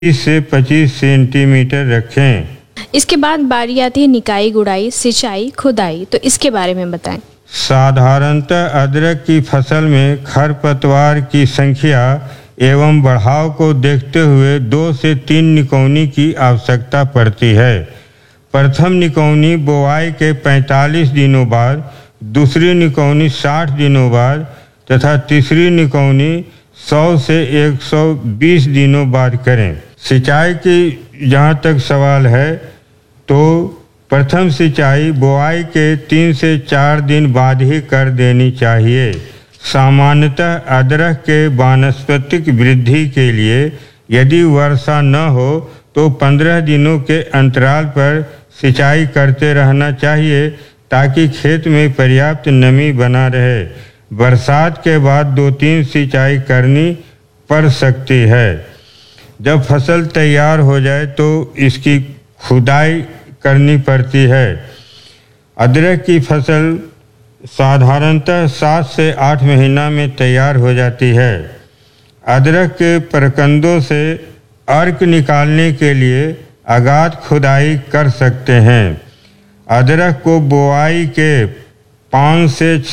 20 से 25 सेंटीमीटर रखें। इसके बाद बारी आती है निकाई, गुड़ाई, सिंचाई, खुदाई। तो इसके बारे में बताएं। साधारणतः अदरक की फसल में खरपतवार की संख्या एवं बढ़ाव को देखते हुए 2 से 3 निकौनी की आवश्यकता पड़ती है। प्रथम निकौनी बोआई के 45 दिनों बाद, दूसरी निकौनी 60 दिनों बाद तथा तीसरी निकौनी 100 से 120 दिनों बाद करें। सिंचाई की जहाँ तक सवाल है तो प्रथम सिंचाई बोआई के 3 से 4 दिन बाद ही कर देनी चाहिए। सामान्यतः अदरक के वानस्पतिक वृद्धि के लिए यदि वर्षा न हो तो 15 दिनों के अंतराल पर सिंचाई करते रहना चाहिए ताकि खेत में पर्याप्त नमी बना रहे। बरसात के बाद 2-3 सिंचाई करनी पड़ सकती है। जब फसल तैयार हो जाए तो इसकी खुदाई करनी पड़ती है। अदरक की फसल साधारणतः 7 से 8 महीना में तैयार हो जाती है। अदरक के प्रकंदों से अर्क निकालने के लिए अगाध खुदाई कर सकते हैं। अदरक को बोआई के 5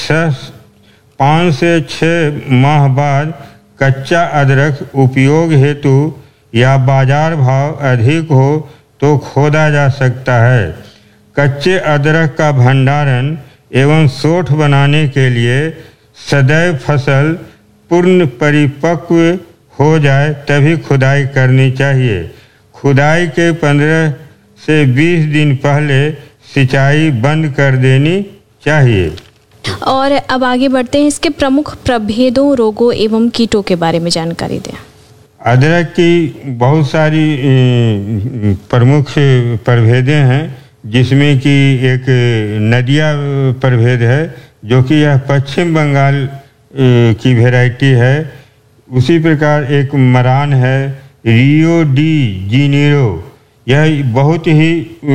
से 6 माह बाद कच्चा अदरक उपयोग हेतु या बाजार भाव अधिक हो तो खोदा जा सकता है। कच्चे अदरक का भंडारण एवं सोठ बनाने के लिए सदैव फसल पूर्ण परिपक्व हो जाए तभी खुदाई करनी चाहिए। खुदाई के 15 से 20 दिन पहले सिंचाई बंद कर देनी चाहिए। और अब आगे बढ़ते हैं, इसके प्रमुख प्रभेदों, रोगों एवं कीटों के बारे में जानकारी दें। अदरक की बहुत सारी प्रमुख प्रभेदें हैं, जिसमें कि एक नदिया प्रभेद है जो कि यह पश्चिम बंगाल की वैरायटी है। उसी प्रकार एक मरान है, रियो डी जीनेरो। यह बहुत ही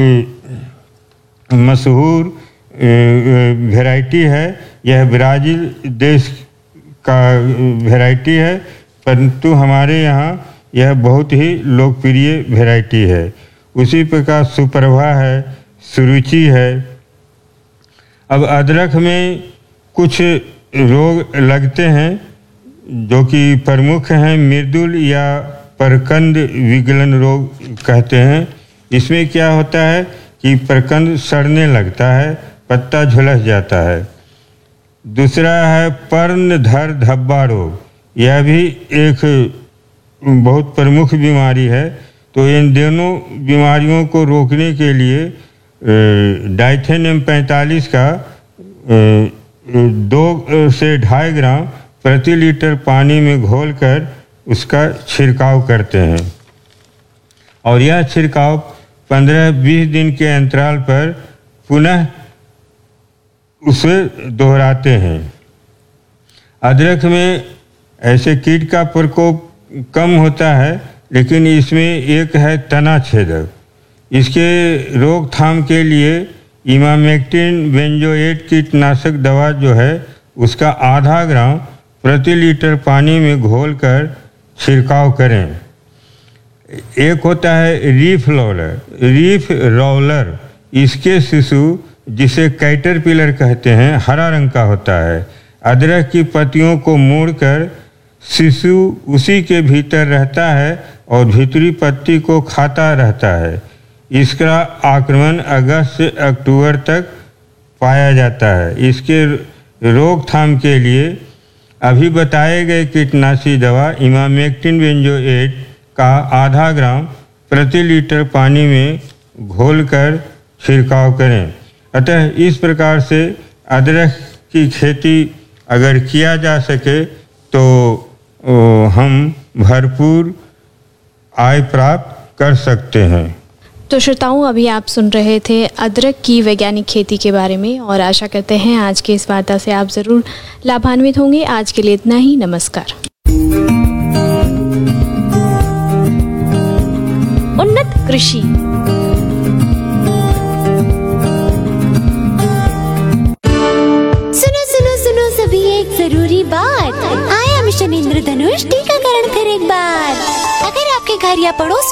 मशहूर वैरायटी है। यह ब्राज़ील देश का वैरायटी है, परंतु हमारे यहाँ यह बहुत ही लोकप्रिय वैरायटी है। उसी प्रकार सुप्रभा है, सुरुचि है। अब अदरक में कुछ रोग लगते हैं जो कि प्रमुख हैं। मृदुल या प्रकंद विगलन रोग कहते हैं। इसमें क्या होता है कि प्रकंद सड़ने लगता है, पत्ता झुलस जाता है। दूसरा है पर्णधर धब्बा रोग। यह भी एक बहुत प्रमुख बीमारी है। तो इन दोनों बीमारियों को रोकने के लिए डाइथेनियम 45 का 2 से 2.5 ग्राम प्रति लीटर पानी में घोलकर उसका छिड़काव करते हैं और यह छिड़काव 15-20 दिन के अंतराल पर पुनः उसे दोहराते हैं। अदरक में ऐसे कीट का प्रकोप कम होता है, लेकिन इसमें एक है तना छेदक। इसके रोकथाम के लिए इमामेक्टिन बेंजोएट कीटनाशक दवा जो है उसका 0.5 ग्राम प्रति लीटर पानी में घोलकर छिड़काव करें। एक होता है रीफ रोलर। इसके शिशु, जिसे कैटरपिलर कहते हैं, हरा रंग का होता है। अदरक की पत्तियों को मोड़कर शिशु उसी के भीतर रहता है और भीतरी पत्ती को खाता रहता है। इसका आक्रमण अगस्त से अक्टूबर तक पाया जाता है। इसके रोकथाम के लिए अभी बताए गए कीटनाशी दवा इमामेक्टिन बेंजोएट का 0.5 ग्राम प्रति लीटर पानी में घोलकर छिड़काव करें। अतः इस प्रकार से अदरक की खेती अगर किया जा सके तो हम भरपूर आय प्राप्त कर सकते हैं। तो श्रोताओं, अभी आप सुन रहे थे अदरक की वैज्ञानिक खेती के बारे में और आशा करते हैं आज की इस वार्ता से आप ज़रूर लाभान्वित होंगे। आज के लिए इतना ही। नमस्कार। उन्नत कृषि। सुनो सुनो सुनो सभी, एक जरूरी बात। आया मिशन इंद्रधनुष टीकाकरण फिर एक बार। अगर आपके घर या पड़ोस